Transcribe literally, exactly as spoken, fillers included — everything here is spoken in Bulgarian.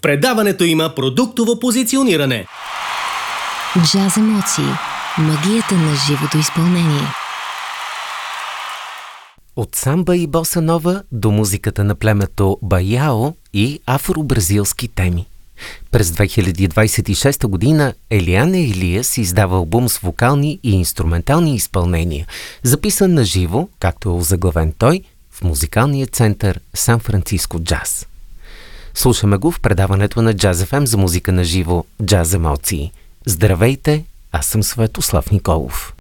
предаването има продуктово позициониране. Джаз емоции. Магията на живото изпълнение. От самба и боса нова до музиката на племето Баяо и афро-бразилски теми. През две хиляди двадесет и шеста година Елиана Илиас издава албум с вокални и инструментални изпълнения, записан на живо, както е озаглавен той, в музикалния център Сан Франциско Джаз. Слушаме го в предаването на Джаз еф ем за музика на живо Джаз емоции. Здравейте, аз съм Светослав Николов.